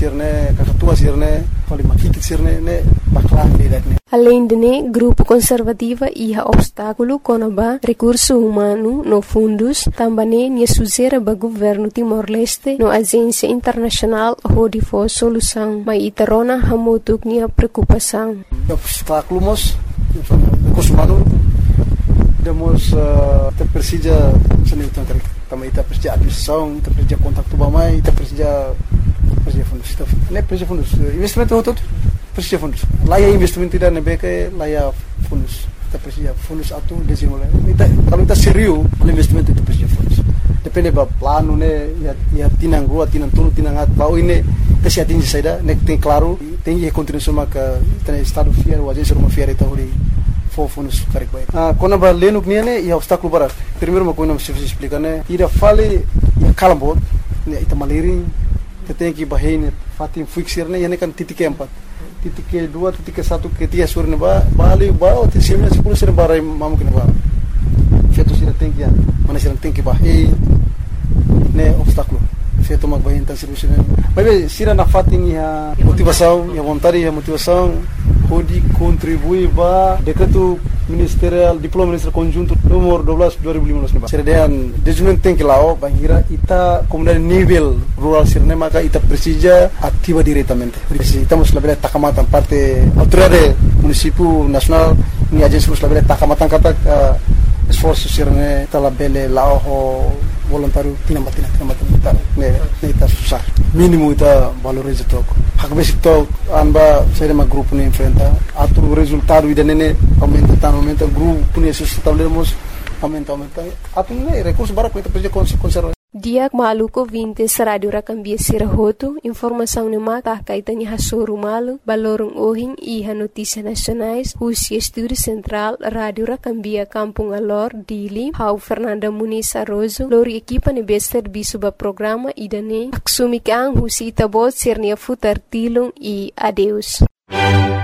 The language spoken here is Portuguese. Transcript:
sirne, kakatua sirne, fali makikit sirne, ne baklan lidakne. Além de grupo conservativa e obstáculo conaba recurso humano no fundos, também nia suzera ba governo Timor-Leste no agência internacional hodi for solução, mas itarona hamutuk nia preocupação. Obstáculo mos, recurso humano, demos te precisa seni utang também te precisa administração, te precisa contato bamai, te precisa fundos, ne precisa fundos, investimento todo. Precisa fundos. Lá é investimento tidak nebeke, lá é fundos. Kita precisa fundos atau desenvolver. Kalau kita serius, investimento itu precisa fundos. Depende do plano, né? Ya tinang rua, tinang tulu, tinang at. Bau ini kita atingi saja, né? Tem claro, tem que continuar sama ke tem estado fiar, o agência rumah fiar itu hori for fundos karik baik. Quando ba lenuk nia né, e obstáculo para. Primeiro uma coisa não se explica, né? Ira fale ya kalambot, né? Ita maliring, kita tem que bahine, fatim fixir, né? Ini kan titik keempat. Titik kedua, titik ke satu, ketiga sore ni balik bawa, tisimnya 10 sore barai mamu kena bawa. Fetu sira tengki ya, mana sira tengki bahai, ne obstáculo. Fetu mag bahai intensivo sira. Mas sira na fatin ya motivação, ya vontade, ya motivação, pode contribuir ba decreto ministerial, diploma ministerial conjunto nomor 12 2015 ni ba. Sira dean desenvolvimento tengki lao, bahira ita comunidade nível rural sira ne maka ita precisa ativa diretamente. Estamos labela takamatan parte autoridade município nacional ni agência nos labela takamatan kata esforço sira ne ta labela lao voluntário tinambatina ne ita susah mínimo ita valoriza tok hak basic tok anba sira ma grupo ni enfrenta atu resultado ida nene aumenta grupo ni sustentávelemos aumenta atu ne recurso barato ita precisa conservar. Diak maluko 20 Radio Rakambia Sirahoto, informação ni mata kaitannya hasuru malu, balorong ohing iha notícia nacionais, Husi Estúdio Central, Radio Rakambia Kampung Alor, Dili, Hau Fernanda Muniz Arrozo, lori equipa ni bester bisuba programa idane, aksumik ang Husi Itabot sirnia futar tilung e adeus.